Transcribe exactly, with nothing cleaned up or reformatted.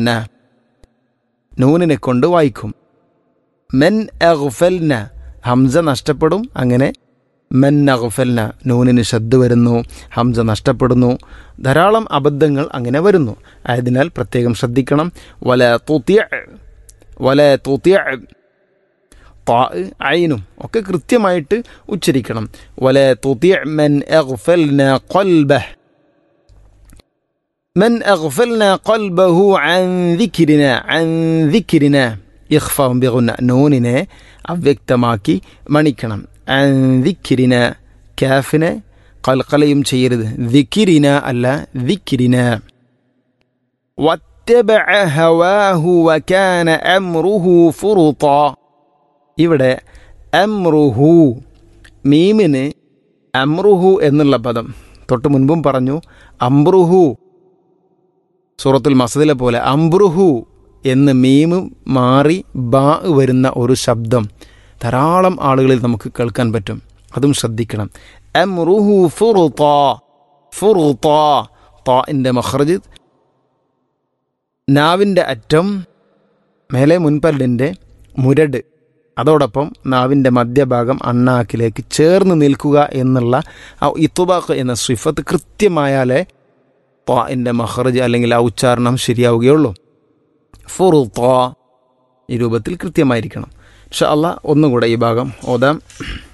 ഗുന്ന, നൂനിനെ കൊണ്ട് വായിക്കും. മെൻ അഗ്ഫൽന, ഹംസ നഷ്ടപ്പെടും. അങ്ങനെ മെൻ അഗ്ഫൽന, നൂനിന് ശബ്ദ വരുന്നു, ഹംസ നഷ്ടപ്പെടുന്നു. ധാരാളം അബദ്ധങ്ങൾ അങ്ങനെ വരുന്നു. ആയതിനാൽ പ്രത്യേകം ശ്രദ്ധിക്കണം. വല തുതിഅ, വല തുതിഅ, ത ഐനും ഒക്കെ കൃത്യമായിട്ട് ഉച്ചരിക്കണം. വല തുതിഅ മൻ അഗ്ഫൽന ഖൽബഹ്, മൻ അഗ്ഫൽന ഖൽബഹു അൻ ദിക്രിന, അൻ ദിക്രിന, ഇഖ്ഫാഉം ബിഗുന്ന, നൂനിനെ അവ്യക്തമാക്കി മണിക്കണം. അൻ ദിക്രിന, കാഫിനെ ഖൽഖലയും ചെയ്യരുത്. ദിക്രിന അല്ല, ദിക്രിന. വത്തബഅ ഹവാഹു വകാന അംറുഹു ഫുറുത, ഇവിടെ അംറുഹു, മീമിന് അംറുഹു എന്നുള്ള പദം തൊട്ട് മുൻപും പറഞ്ഞു. അംറുഹു സൂറത്തുൽ മസദിലെ പോലെ അംബ്രുഹു എന്ന് മീമ് മാറി ബാ വരുന്ന ഒരു ശബ്ദം ധാരാളം ആളുകളിൽ നമുക്ക് കേൾക്കാൻ പറ്റും. അതും ശ്രദ്ധിക്കണം. അംറുഹു ഫുറുത, ഫുറുത, താഇൻ്റെ മഖ്റജ് നാവിൻ്റെ അറ്റം മേലെ മുൻപല്ലിൻ്റെ മുരട്, അതോടൊപ്പം നാവിൻ്റെ മധ്യഭാഗം അണ്ണാക്കിലേക്ക് ചേർന്ന് നിൽക്കുക എന്നുള്ള ആ ഇത്ബാഖ് എന്ന സിഫത്ത് കൃത്യമായാലേ താഇൻ്റെ മഖ്റജ് അല്ലെങ്കിൽ ആ ഉച്ചാരണം ശരിയാവുകയുള്ളൂ. ഫുറുത ഈ രൂപത്തിൽ കൃത്യമായിരിക്കണം. ഇൻഷാ അല്ലാഹ് ഒന്നുകൂടെ ഈ ഭാഗം ഓതാം.